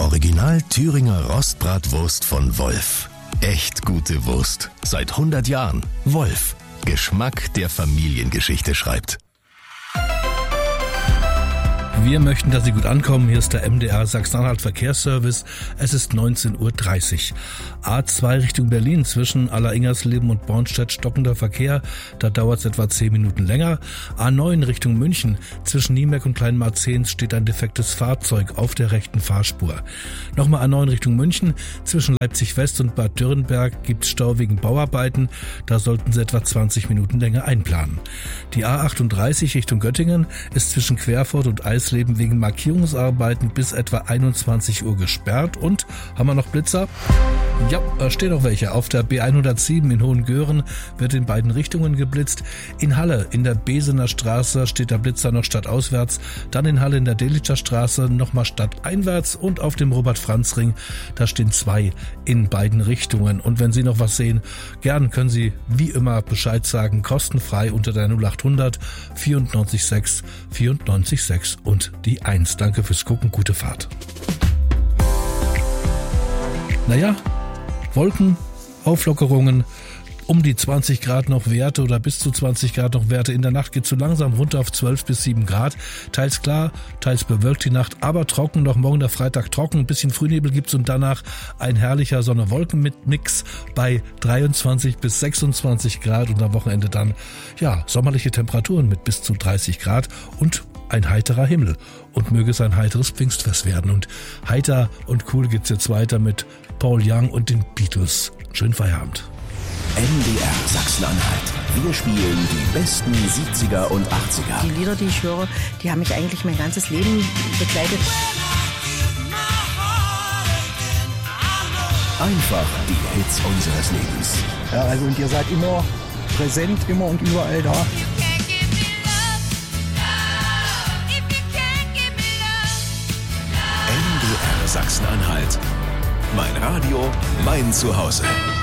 Original Thüringer Rostbratwurst von Wolf. Echt gute Wurst. Seit 100 Jahren. Wolf. Geschmack, der Familiengeschichte schreibt. Wir möchten, dass Sie gut ankommen. Hier ist der MDR Sachsen-Anhalt Verkehrsservice. Es ist 19.30 Uhr. A2 Richtung Berlin zwischen Aller-Ingersleben und Bornstedt stockender Verkehr. Da dauert es etwa 10 Minuten länger. A9 Richtung München zwischen Niemeck und Kleinmarzehns steht ein defektes Fahrzeug auf der rechten Fahrspur. Nochmal A9 Richtung München zwischen Leipzig West und Bad Dürrenberg gibt es Stau wegen Bauarbeiten. Da sollten Sie etwa 20 Minuten länger einplanen. Die A38 Richtung Göttingen ist zwischen Querfurt und Eisleben wegen Markierungsarbeiten bis etwa 21 Uhr gesperrt. Und haben wir noch Blitzer? Ja, da stehen noch welche. Auf der B107 in Hohengören wird in beiden Richtungen geblitzt. In Halle in der Besener Straße steht der Blitzer noch stadtauswärts. Dann in Halle in der Delitzscher Straße nochmal stadteinwärts. Und auf dem Robert-Franz-Ring, da stehen 2 in beiden Richtungen. Und wenn Sie noch was sehen, gern können Sie wie immer Bescheid sagen. Kostenfrei unter der 0800 94 6 und die 1. Danke fürs Gucken, gute Fahrt. Naja, Wolken, Auflockerungen, um die 20 Grad noch Werte oder bis zu 20 Grad noch Werte. In der Nacht geht es so langsam runter auf 12 bis 7 Grad. Teils klar, teils bewölkt die Nacht, aber trocken. Noch morgen der Freitag trocken. Ein bisschen Frühnebel gibt's und danach ein herrlicher Sonne-Wolken-Mix bei 23 bis 26 Grad und am Wochenende dann, ja, sommerliche Temperaturen mit bis zu 30 Grad und ein heiterer Himmel. Und möge es ein heiteres Pfingstfest werden. Und heiter und cool geht's jetzt weiter mit Paul Young und den Beatles. Schönen Feierabend. MDR Sachsen-Anhalt. Wir spielen die besten 70er und 80er. Die Lieder, die ich höre, die haben mich eigentlich mein ganzes Leben begleitet. Einfach die Hits unseres Lebens. Ja, also und ihr seid immer präsent, immer und überall da. MDR Sachsen-Anhalt. Mein Radio, mein Zuhause.